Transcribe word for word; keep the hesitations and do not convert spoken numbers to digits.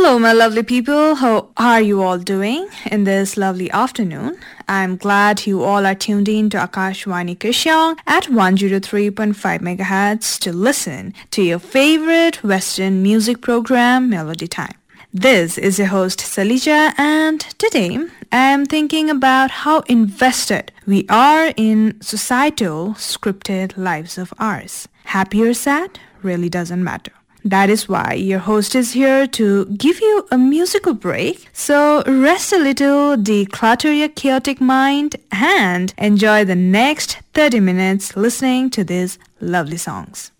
Hello, my lovely people. How are you all doing in this lovely afternoon? I'm glad you all are tuned in to Akashwani Kishyong at one oh three point five megahertz to listen to your favorite Western music program, Melody Time. This is your host Salija, and today I am thinking about how invested we are in societal scripted lives of ours. Happy or sad really doesn't matter. That is why your host is here to give you a musical break. So rest a little, declutter your chaotic mind, and enjoy the next thirty minutes listening to these lovely songs.